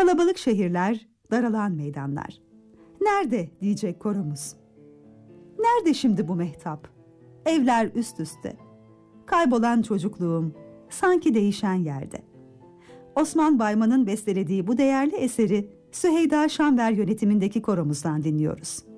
Kalabalık şehirler, daralan meydanlar. Nerede diyecek koromuz? Nerede şimdi bu mehtap? Evler üst üste. Kaybolan çocukluğum, sanki değişen yerde. Osman Bayman'ın bestelediği bu değerli eseri Süheyda Şanver yönetimindeki koromuzdan dinliyoruz.